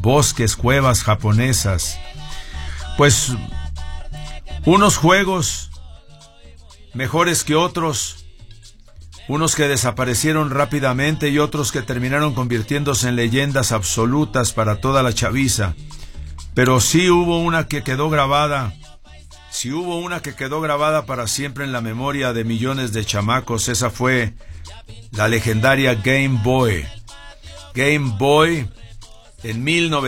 bosques, cuevas japonesas. Pues unos juegos mejores que otros, unos que desaparecieron rápidamente y otros que terminaron convirtiéndose en leyendas absolutas para toda la chaviza. Pero sí hubo una que quedó grabada, para siempre en la memoria de millones de chamacos. Esa fue la legendaria Game Boy. Game Boy en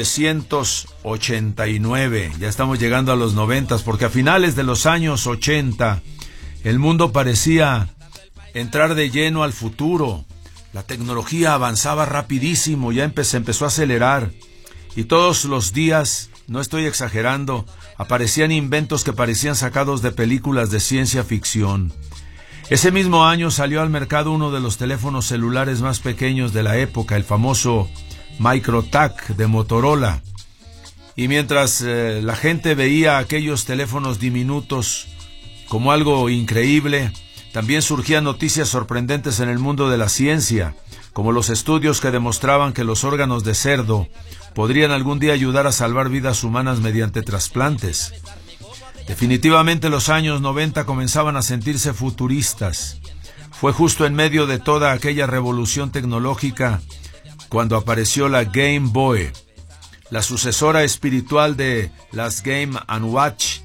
1989. Ya estamos llegando a los 90, porque a finales de los años 80 el mundo parecía entrar de lleno al futuro. La tecnología avanzaba rapidísimo, se empezó a acelerar. Y todos los días, no estoy exagerando, aparecían inventos que parecían sacados de películas de ciencia ficción. Ese mismo año salió al mercado uno de los teléfonos celulares más pequeños de la época, el famoso Microtac de Motorola. Y mientras la gente veía aquellos teléfonos diminutos como algo increíble, también surgían noticias sorprendentes en el mundo de la ciencia, como los estudios que demostraban que los órganos de cerdo podrían algún día ayudar a salvar vidas humanas mediante trasplantes. Definitivamente los años 90 comenzaban a sentirse futuristas. Fue justo en medio de toda aquella revolución tecnológica cuando apareció la Game Boy, la sucesora espiritual de las Game & Watch,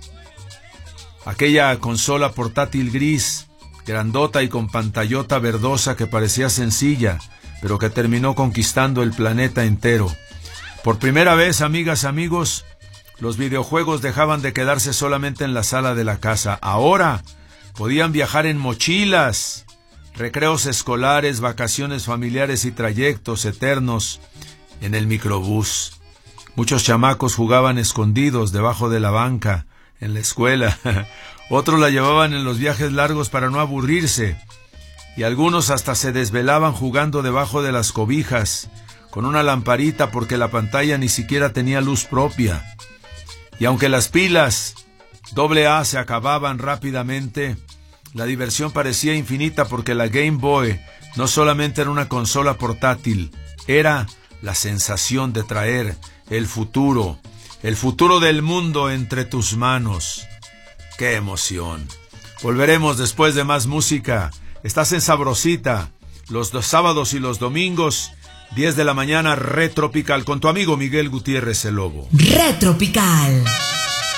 aquella consola portátil gris, grandota y con pantallota verdosa que parecía sencilla, pero que terminó conquistando el planeta entero. Por primera vez, amigas, amigos, los videojuegos dejaban de quedarse solamente en la sala de la casa. Ahora podían viajar en mochilas, recreos escolares, vacaciones familiares y trayectos eternos en el microbús. Muchos chamacos jugaban escondidos debajo de la banca en la escuela. Otros la llevaban en los viajes largos para no aburrirse. Y algunos hasta se desvelaban jugando debajo de las cobijas, con una lamparita porque la pantalla ni siquiera tenía luz propia. Y aunque las pilas AA se acababan rápidamente, la diversión parecía infinita porque la Game Boy no solamente era una consola portátil, era la sensación de traer el futuro del mundo entre tus manos. ¡Qué emoción! Volveremos después de más música. Estás en Sabrosita, los sábados y los domingos, 10 de la mañana, Retropical, con tu amigo Miguel Gutiérrez el Lobo. Retropical.